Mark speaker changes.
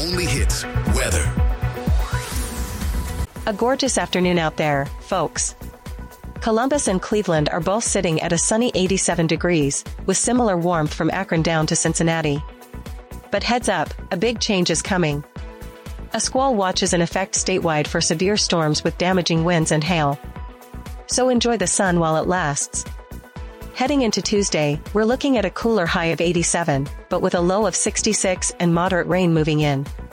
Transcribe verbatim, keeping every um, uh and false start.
Speaker 1: only hits weather.
Speaker 2: A gorgeous afternoon out there, folks. Columbus and Cleveland are both sitting at a sunny eighty-seven degrees, with similar warmth from Akron down to Cincinnati. But heads up, a big change is coming. A squall watch is in effect statewide for severe storms with damaging winds and hail. So enjoy the sun while it lasts. Heading into Tuesday, we're looking at a cooler high of eighty-seven, but with a low of sixty-six and moderate rain moving in.